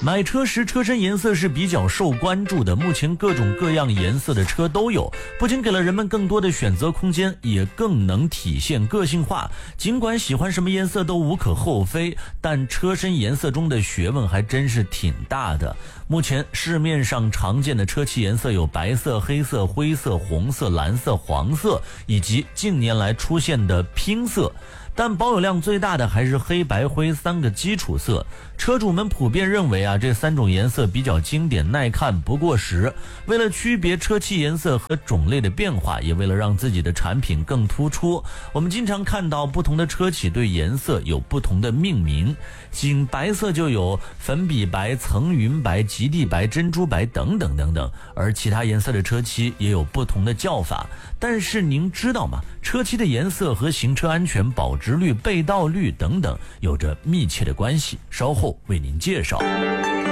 买车时车身颜色是比较受关注的，目前各种各样颜色的车都有，不仅给了人们更多的选择空间，也更能体现个性化。尽管喜欢什么颜色都无可厚非，但车身颜色中的学问还真是挺大的。目前市面上常见的车漆颜色有白色、黑色、灰色、红色、蓝色、黄色，以及近年来出现的拼色。但保有量最大的还是黑白灰三个基础色。车主们普遍认为这三种颜色比较经典耐看，不过时。为了区别车漆颜色和种类的变化，也为了让自己的产品更突出，我们经常看到不同的车企对颜色有不同的命名。仅白色就有粉笔白、层云白、极地白、珍珠白等等等等，而其他颜色的车漆也有不同的叫法。但是您知道吗？车漆的颜色和行车安全、保值率、被盗率等等有着密切的关系，稍后为您介绍。